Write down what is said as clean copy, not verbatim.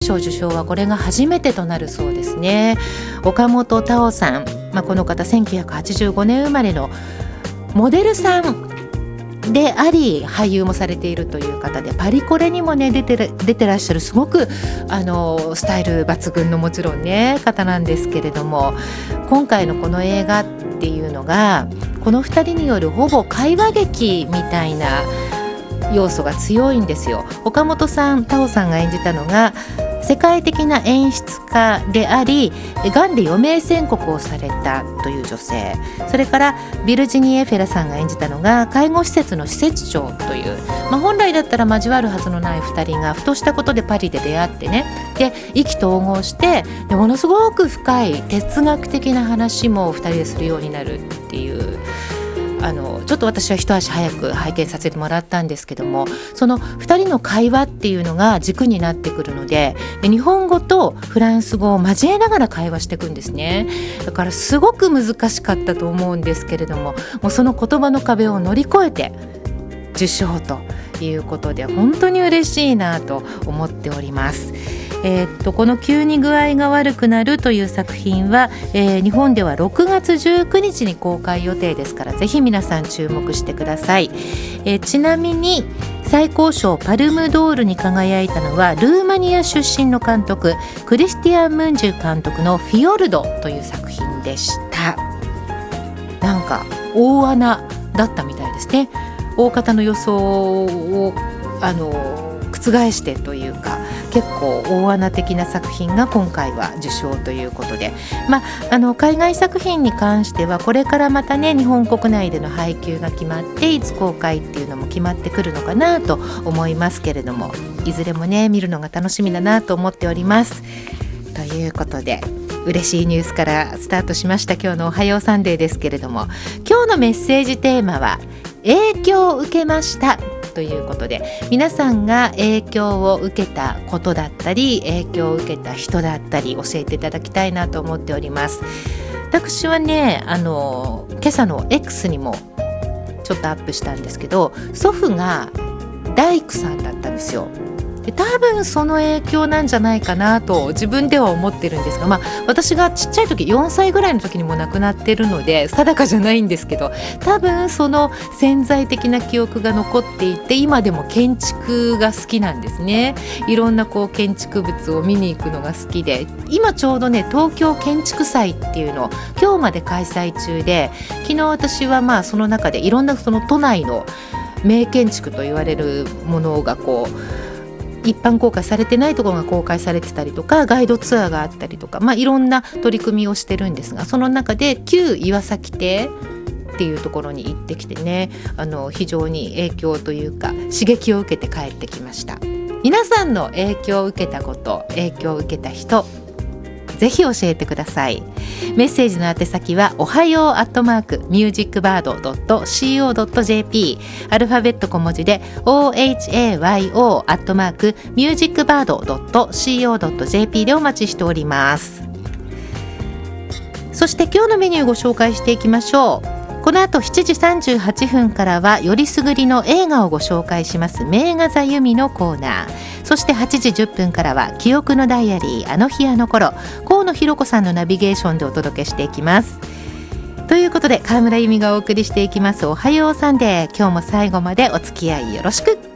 賞受賞はこれが初めてとなるそうですね。岡本太郎さん、この方1985年生まれのモデルさんであり俳優もされているという方で、パリコレにもね出てらっしゃるすごくスタイル抜群のもちろんね方なんですけれども、今回のこの映画っていうのがこの2人によるほぼ会話劇みたいな要素が強いんですよ。岡本さん、太郎さんが演じたのが世界的な演出家であり、がんで余命宣告をされたという女性、それからビルジニエ・フェラさんが演じたのが介護施設の施設長という、本来だったら交わるはずのない2人がふとしたことでパリで出会ってね、で意気投合してでものすごく深い哲学的な話も2人でするようになるっていう、ちょっと私は一足早く拝見させてもらったんですけども、その2人の会話っていうのが軸になってくるので、日本語とフランス語を交えながら会話していくんですね。だからすごく難しかったと思うんですけれども、もうその言葉の壁を乗り越えて受賞ということで本当に嬉しいなと思っております。この急に具合が悪くなるという作品は、日本では6月19日に公開予定ですから、ぜひ皆さん注目してください。ちなみに最高賞パルムドールに輝いたのはルーマニア出身の監督クリスティアン・ムンジュ監督のフィヨルドという作品でした。なんか大穴だったみたいですね。大方の予想を覆してというか、結構大穴的な作品が今回は受賞ということで、海外作品に関してはこれからまたね日本国内での配給が決まっていつ公開っていうのも決まってくるのかなと思いますけれども、いずれもね見るのが楽しみだなと思っております。ということで嬉しいニュースからスタートしました今日のおはようサンデーですけれども、今日のメッセージテーマは影響を受けましたということで、皆さんが影響を受けたことだったり影響を受けた人だったり教えていただきたいなと思っております。私はね今朝の X にもちょっとアップしたんですけど、祖父が大工さんだったんですよ。で多分その影響なんじゃないかなと自分では思ってるんですが、私がちっちゃい時4歳ぐらいの時にも亡くなってるので定かじゃないんですけど、多分その潜在的な記憶が残っていて今でも建築が好きなんですね。いろんな建築物を見に行くのが好きで、今ちょうどね東京建築祭っていうのを今日まで開催中で、昨日私はその中でいろんなその都内の名建築と言われるものが一般公開されてないところが公開されてたりとか、ガイドツアーがあったりとか、いろんな取り組みをしてるんですが、その中で旧岩崎邸っていうところに行ってきてね、非常に影響というか刺激を受けて帰ってきました。皆さんの影響を受けたこと、影響を受けた人、ぜひ教えてください。メッセージの宛先はおはよう@musicbird.co.jp、 アルファベット小文字で ohayo@musicbird.co.jp でお待ちしております。そして今日のメニューをご紹介していきましょう。この後7時38分からはよりすぐりの映画をご紹介します名画座由美のコーナー、そして8時10分からは記憶のダイアリーあの日あの頃、河野弘子さんのナビゲーションでお届けしていきます。ということで川村由美がお送りしていきますおはようサンデー、今日も最後までお付き合いよろしく。